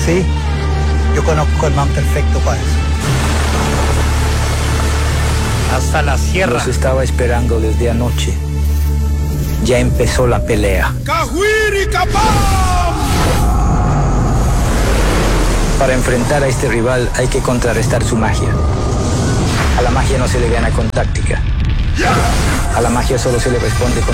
Sí, yo conozco el man perfecto para eso. Hasta la sierra. Los estaba esperando desde anoche. Ya empezó la pelea. Para enfrentar a este rival hay que contrarrestar su magia. A la magia no se le gana con táctica. A la magia solo se le responde con